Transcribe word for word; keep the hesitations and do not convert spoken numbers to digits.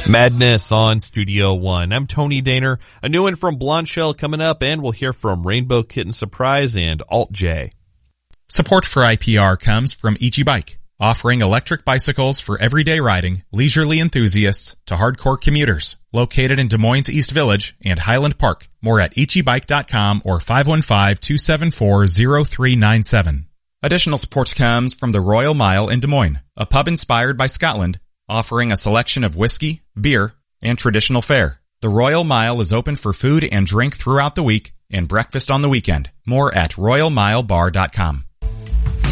Madness on Studio One. I'm Tony Daner. A new one from Blonde Shell coming up, and we'll hear from Rainbow Kitten Surprise and Alt J. Support for I P R comes from Ichi Bike, offering electric bicycles for everyday riding, leisurely enthusiasts to hardcore commuters. Located in Des Moines East Village and Highland Park. More at ichi bike dot com or five one five, two seven four, zero three nine seven. Additional support comes from the Royal Mile in Des Moines, a pub inspired by Scotland, offering a selection of whiskey, beer, and traditional fare. The Royal Mile is open for food and drink throughout the week and breakfast on the weekend. More at royal mile bar dot com.